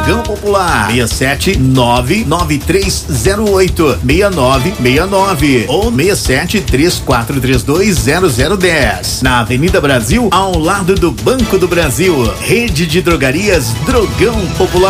Drogão Popular. 67993086969 ou 6734320010. Na Avenida Brasil, ao lado do Banco do Brasil. Rede de Drogarias Drogão Popular.